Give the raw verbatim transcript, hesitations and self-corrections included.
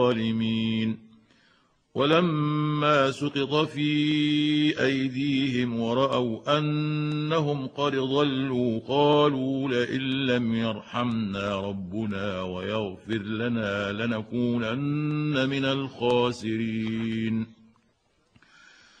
الظالمين ولما سقط في أيديهم ورأوا أنهم قد ضلوا قالوا لئن لم يرحمنا ربنا ويغفر لنا لنكونن من الخاسرين